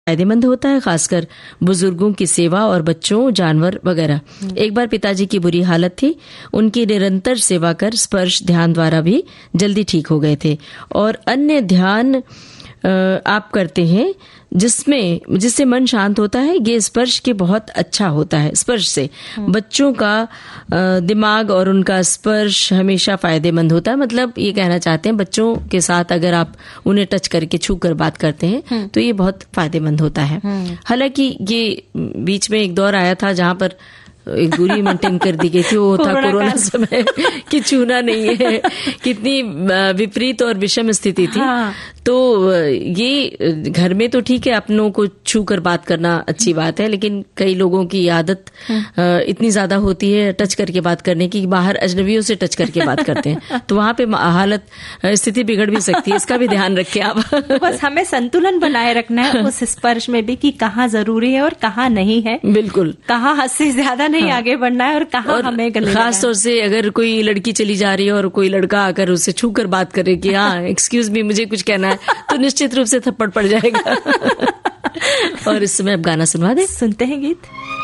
फायदेमंद होता है, खासकर बुजुर्गों की सेवा और बच्चों, जानवर वगैरह। एक बार पिताजी की बुरी हालत थी, उनकी निरंतर सेवा कर स्पर्श ध्यान द्वारा भी जल्दी ठीक हो गए थे। और अन्य ध्यान आप करते हैं जिससे मन शांत होता है, ये स्पर्श के बहुत अच्छा होता है। स्पर्श से बच्चों का दिमाग और उनका स्पर्श हमेशा फायदेमंद होता है। मतलब ये कहना चाहते हैं, बच्चों के साथ अगर आप उन्हें टच करके छू कर बात करते हैं तो ये बहुत फायदेमंद होता है। हालांकि ये बीच में एक दौर आया था जहां पर एक दूरी मेंटेन कर दी गई थी, वो था कोरोना समय कि छूना नहीं है। कितनी विपरीत और विषम स्थिति थी। हाँ। तो ये घर में तो ठीक है, अपनों को छू कर बात करना अच्छी बात है, लेकिन कई लोगों की आदत इतनी ज्यादा होती है टच करके बात करने की, बाहर अजनबियों से टच करके बात करते हैं, तो वहां पे हालत स्थिति बिगड़ भी सकती है। इसका भी ध्यान रखें आप। बस हमें संतुलन बनाए रखना है उस स्पर्श में भी कि कहाँ जरूरी है और कहाँ नहीं है। बिल्कुल, कहाँ हद से ज्यादा नहीं आगे बढ़ना है और कहाँ हमें गले खास तौर से अगर कोई लड़की चली जा रही है और कोई लड़का आकर उससे छू कर बात करे कि हाँ एक्सक्यूज मी, मुझे कुछ कहना है, तो निश्चित रूप से थप्पड़ पड़ जाएगा। और इस समय अब गाना सुनवा दे। सुनते हैं गीत।